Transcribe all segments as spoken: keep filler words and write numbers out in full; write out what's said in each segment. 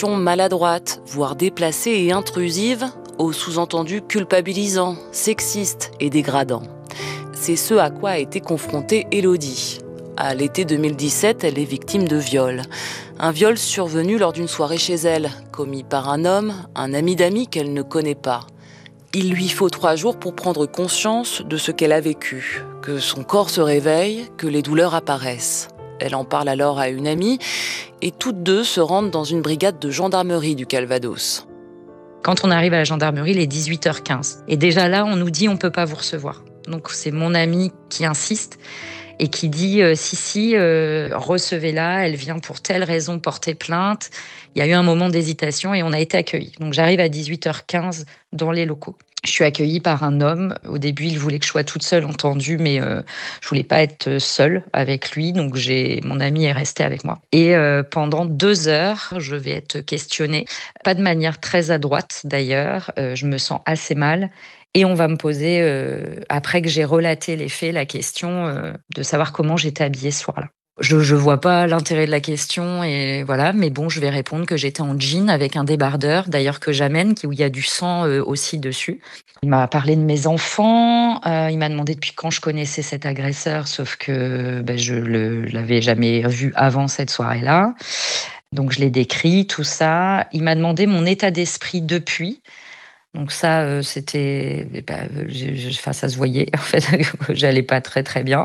Maladroite, voire déplacée et intrusive, aux sous-entendus culpabilisants, sexistes et dégradants. C'est ce à quoi a été confrontée Élodie. À l'été deux mille dix-sept, elle est victime de viol. Un viol survenu lors d'une soirée chez elle, commis par un homme, un ami d'amis qu'elle ne connaît pas. Il lui faut trois jours pour prendre conscience de ce qu'elle a vécu, que son corps se réveille, que les douleurs apparaissent. Elle en parle alors à une amie et toutes deux se rendent dans une brigade de gendarmerie du Calvados. Quand on arrive à la gendarmerie, il est dix-huit heures quinze. Et déjà là, on nous dit on ne peut pas vous recevoir. Donc c'est mon amie qui insiste et qui dit euh, si, si, euh, recevez-la, elle vient pour telle raison porter plainte. Il y a eu un moment d'hésitation et on a été accueillis. Donc j'arrive à dix-huit heures quinze dans les locaux. Je suis accueillie par un homme. Au début, il voulait que je sois toute seule, entendu, mais euh, je voulais pas être seule avec lui. Donc j'ai, mon ami est resté avec moi. Et euh, pendant deux heures, je vais être questionnée. Pas de manière très adroite d'ailleurs. Euh, je me sens assez mal. Et on va me poser, euh, après que j'ai relaté les faits, la question euh, de savoir comment j'étais habillée ce soir-là. Je ne vois pas l'intérêt de la question, et voilà, mais bon, je vais répondre que j'étais en jean avec un débardeur, d'ailleurs que j'amène, où il y a du sang euh, aussi dessus. Il m'a parlé de mes enfants, euh, il m'a demandé depuis quand je connaissais cet agresseur, sauf que ben, je ne l'avais jamais vu avant cette soirée-là. Donc je l'ai décrit, tout ça. Il m'a demandé mon état d'esprit depuis. Donc ça, euh, c'était, bah, je, je, enfin, ça se voyait en fait que j'allais pas très très bien.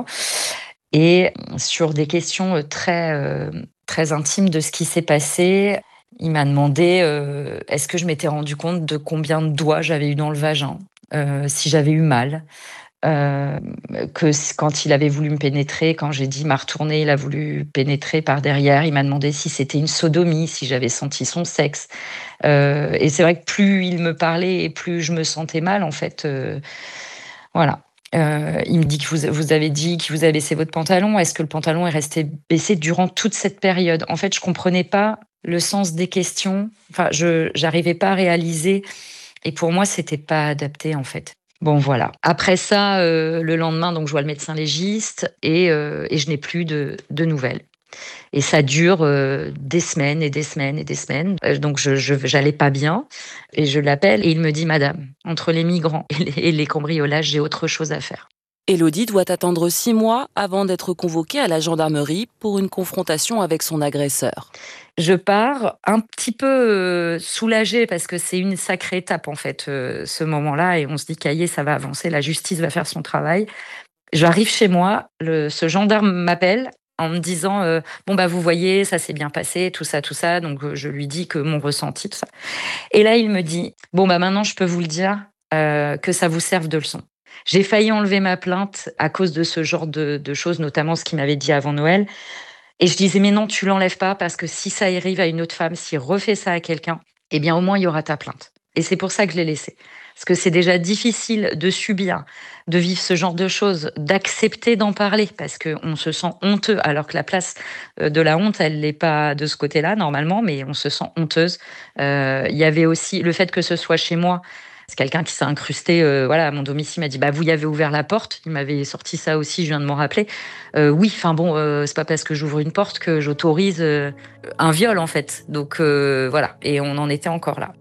Et sur des questions très euh, très intimes de ce qui s'est passé, il m'a demandé euh, est-ce que je m'étais rendu compte de combien de doigts j'avais eu dans le vagin, euh, si j'avais eu mal. Euh, que quand il avait voulu me pénétrer, quand j'ai dit m'a retourné, il a voulu pénétrer par derrière. Il m'a demandé si c'était une sodomie, si j'avais senti son sexe. Euh, et c'est vrai que plus il me parlait et plus je me sentais mal, en fait. Euh, voilà. Euh, il me dit que vous, vous avez dit que vous avez baissé votre pantalon. Est-ce que le pantalon est resté baissé durant toute cette période ? En fait, je comprenais pas le sens des questions. Enfin, je j'arrivais pas à réaliser. Et pour moi, c'était pas adapté, en fait. Bon, voilà. Après ça, euh, le lendemain, donc, je vois le médecin légiste et, euh, et je n'ai plus de, de nouvelles. Et ça dure euh, des semaines et des semaines et des semaines. Euh, donc, je, je j'allais pas bien et je l'appelle et il me dit « Madame, entre les migrants et les, et les cambriolages, j'ai autre chose à faire. » Élodie doit attendre six mois avant d'être convoquée à la gendarmerie pour une confrontation avec son agresseur. Je pars un petit peu euh, soulagée parce que c'est une sacrée étape en fait, euh, ce moment-là, et on se dit qu'aillez, ça va avancer, la justice va faire son travail. J'arrive chez moi, le, ce gendarme m'appelle en me disant euh, bon bah vous voyez, ça s'est bien passé, tout ça, tout ça. Donc euh, je lui dis que mon ressenti, tout ça. Et là il me dit bon bah maintenant je peux vous le dire, euh, que ça vous serve de leçon. J'ai failli enlever ma plainte à cause de ce genre de, de choses, notamment ce qu'il m'avait dit avant Noël. Et je disais, mais non, tu l'enlèves pas, parce que si ça arrive à une autre femme, s'il refait ça à quelqu'un, eh bien, au moins, il y aura ta plainte. Et c'est pour ça que je l'ai laissé. Parce que c'est déjà difficile de subir, de vivre ce genre de choses, d'accepter d'en parler, parce qu'on se sent honteux, alors que la place de la honte, elle n'est pas de ce côté-là, normalement, mais on se sent honteuse. Euh, il y avait aussi le fait que ce soit chez moi. C'est quelqu'un qui s'est incrusté euh, voilà, à mon domicile, m'a dit bah, « vous y avez ouvert la porte ». Il m'avait sorti ça aussi, je viens de m'en rappeler. Euh, oui, enfin bon, euh, c'est pas parce que j'ouvre une porte que j'autorise euh, un viol, en fait. Donc euh, voilà, et on en était encore là.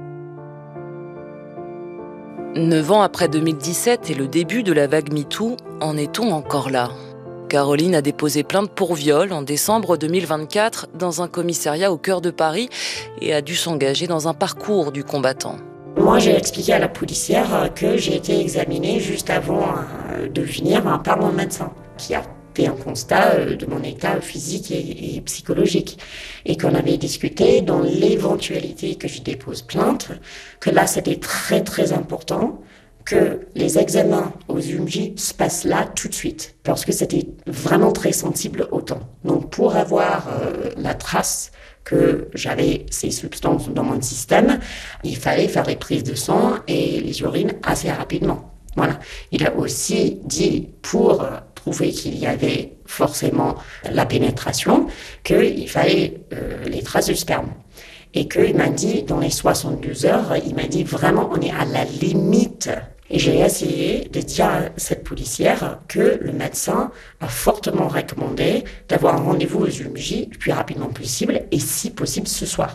Neuf ans après deux mille dix-sept et le début de la vague MeToo, en est-on encore là ? Caroline a déposé plainte pour viol en décembre deux mille vingt-quatre dans un commissariat au cœur de Paris et a dû s'engager dans un parcours du combattant. Moi, j'ai expliqué à la policière que j'ai été examinée juste avant de venir par mon médecin, qui a fait un constat de mon état physique et, et psychologique. Et qu'on avait discuté dans l'éventualité que je dépose plainte, que là, c'était très, très important que les examens aux U M J se passent là tout de suite, parce que c'était vraiment très sensible au temps. Donc, pour avoir euh, la trace que j'avais ces substances dans mon système, il fallait faire les prises de sang et les urines assez rapidement. Voilà. Il a aussi dit, pour prouver qu'il y avait forcément la pénétration, qu'il fallait euh, les traces de sperme. Et qu'il m'a dit, dans les soixante-douze heures, il m'a dit vraiment, on est à la limite. Et j'ai essayé de dire à cette policière que le médecin a fortement recommandé d'avoir un rendez-vous aux U M J le plus rapidement possible et si possible ce soir.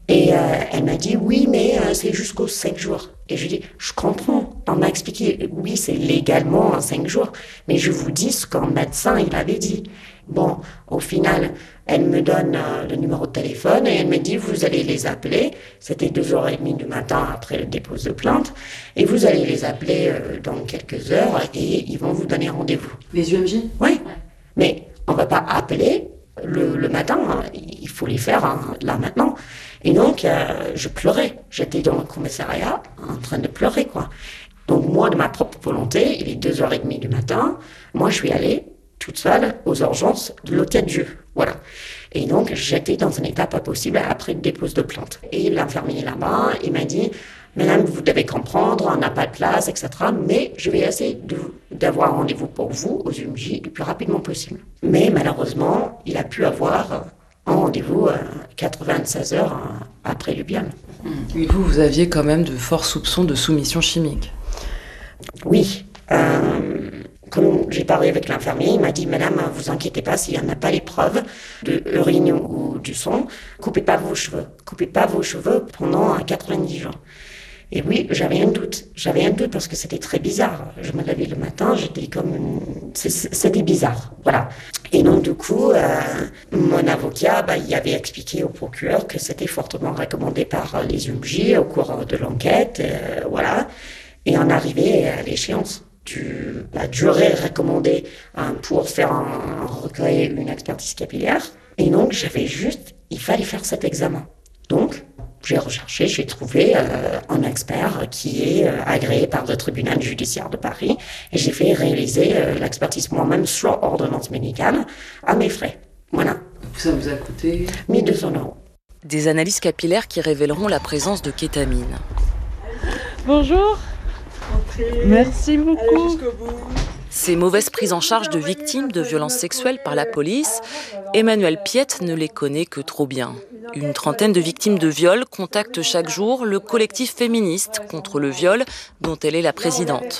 Et euh, elle m'a dit, oui, mais euh, c'est jusqu'aux cinq jours. Et je dis, je comprends. On m'a expliqué, oui, c'est légalement en cinq jours. Mais je vous dis ce qu'un médecin, il avait dit. Bon, au final, elle me donne euh, le numéro de téléphone et elle me dit, vous allez les appeler. C'était deux heures et demie du matin après le dépôt de plainte. Et vous allez les appeler euh, dans quelques heures et ils vont vous donner rendez-vous. Les U M J ? Oui. Mais on va pas appeler le, le matin. Hein. Il faut les faire hein, là maintenant. Et donc, euh, je pleurais. J'étais dans le commissariat en train de pleurer, quoi. Donc, moi, de ma propre volonté, il est deux heures et demie du matin. Moi, je suis allée toute seule aux urgences de l'Hôtel Dieu. Voilà. Et donc, j'étais dans un état pas possible après le dépôt de plainte. Et l'infirmier là-bas, il m'a dit, madame, vous devez comprendre, on n'a pas de place, et cetera. Mais je vais essayer de, d'avoir un rendez-vous pour vous aux U M J le plus rapidement possible. Mais malheureusement, il a pu avoir un rendez-vous à quatre-vingt-seize heures après le viol. Et vous, vous aviez quand même de forts soupçons de soumission chimique. Oui. Euh, comme j'ai parlé avec l'infirmier, il m'a dit, madame, vous inquiétez pas, s'il n'y en a pas les preuves de urine ou du sang, coupez pas vos cheveux. Coupez pas vos cheveux pendant quatre-vingt-dix jours. Et oui, j'avais un doute. J'avais un doute parce que c'était très bizarre. Je me levais le matin, j'étais comme... C'était bizarre, voilà. Et donc, du coup, euh, mon avocat, bah, il avait expliqué au procureur que c'était fortement recommandé par les U M J au cours de l'enquête, euh, voilà. Et on arrivait à l'échéance du, la durée recommandée hein, pour faire un, un recueil, une expertise capillaire. Et donc, j'avais juste... Il fallait faire cet examen. Donc... J'ai recherché, j'ai trouvé euh, un expert qui est euh, agréé par le tribunal judiciaire de Paris et j'ai fait réaliser euh, l'expertise moi-même sur ordonnance médicale à mes frais. Voilà. Ça vous a coûté mille deux cents euros. Des analyses capillaires qui révéleront la présence de kétamine. Bonjour. Entrez. Merci beaucoup. Allez jusqu'au bout. Ces mauvaises prises en charge de victimes de violences sexuelles par la police, Emmanuelle Piette ne les connaît que trop bien. Une trentaine de victimes de viol contactent chaque jour le collectif féministe contre le viol dont elle est la présidente.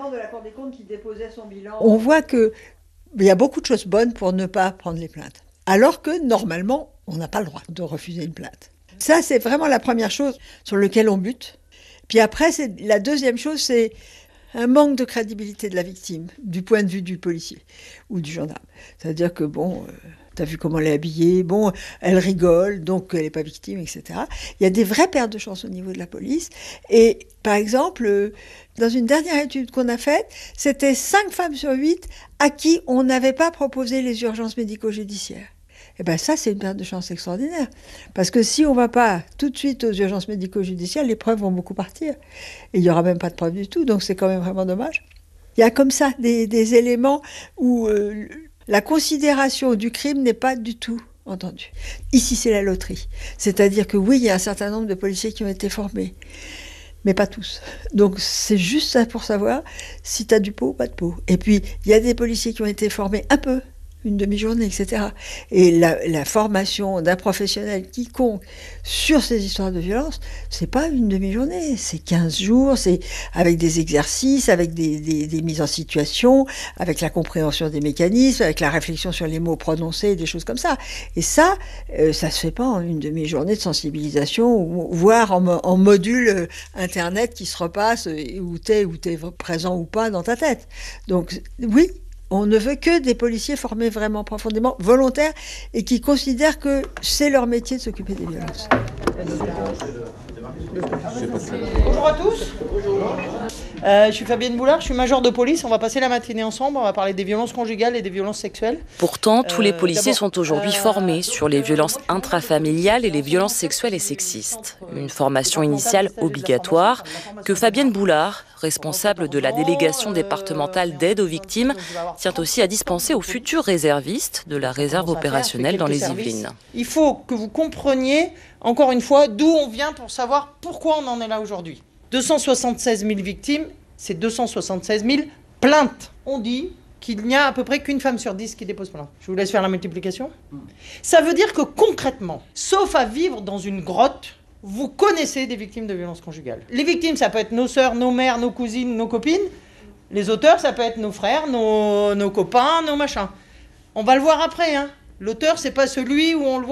On voit qu'il y a beaucoup de choses bonnes pour ne pas prendre les plaintes. Alors que normalement, on n'a pas le droit de refuser une plainte. Ça, c'est vraiment la première chose sur laquelle on bute. Puis après, c'est, la deuxième chose, c'est un manque de crédibilité de la victime, du point de vue du policier ou du gendarme. C'est-à-dire que, bon, euh, t'as vu comment elle est habillée, bon, elle rigole, donc elle n'est pas victime, et cetera. Il y a des vraies pertes de chance au niveau de la police. Et, par exemple, euh, dans une dernière étude qu'on a faite, c'était cinq femmes sur huit à qui on n'avait pas proposé les urgences médico-judiciaires. Eh bien ça, c'est une perte de chance extraordinaire. Parce que si on ne va pas tout de suite aux urgences médico-judiciaires, les preuves vont beaucoup partir. Et il n'y aura même pas de preuves du tout, donc c'est quand même vraiment dommage. Il y a comme ça des, des éléments où euh, la considération du crime n'est pas du tout entendue. Ici, c'est la loterie. C'est-à-dire que oui, il y a un certain nombre de policiers qui ont été formés, mais pas tous. Donc c'est juste ça pour savoir si tu as du pot ou pas de pot. Et puis, il y a des policiers qui ont été formés un peu, une demi-journée, et cetera. Et la, la formation d'un professionnel quiconque sur ces histoires de violence, c'est pas une demi-journée, c'est quinze jours, c'est avec des exercices, avec des, des, des mises en situation, avec la compréhension des mécanismes, avec la réflexion sur les mots prononcés, des choses comme ça. Et ça, euh, ça se fait pas en une demi-journée de sensibilisation, ou, voire en, en module euh, Internet qui se repasse, euh, où t'es, où t'es présent ou pas dans ta tête. Donc, oui, on ne veut que des policiers formés vraiment profondément, volontaires, et qui considèrent que c'est leur métier de s'occuper des violences. Bonjour à tous. Euh, je suis Fabienne Boulard, je suis major de police. On va passer la matinée ensemble, on va parler des violences conjugales et des violences sexuelles. Pourtant, tous les policiers euh, sont aujourd'hui euh, formés sur les violences intrafamiliales et les violences sexuelles et sexistes. Une formation initiale obligatoire que Fabienne Boulard, responsable de la délégation départementale d'aide aux victimes, tient aussi à dispenser aux futurs réservistes de la réserve opérationnelle dans les Yvelines. Il faut que vous compreniez, encore une fois, d'où on vient pour savoir pourquoi on en est là aujourd'hui. deux cent soixante-seize mille victimes, c'est deux cent soixante-seize mille plaintes. On dit qu'il n'y a à peu près qu'une femme sur dix qui dépose plainte. Je vous laisse faire la multiplication. Ça veut dire que concrètement, sauf à vivre dans une grotte, vous connaissez des victimes de violences conjugales. Les victimes, ça peut être nos sœurs, nos mères, nos cousines, nos copines. Les auteurs, ça peut être nos frères, nos, nos copains, nos machins. On va le voir après, hein. L'auteur, c'est pas celui où on le voit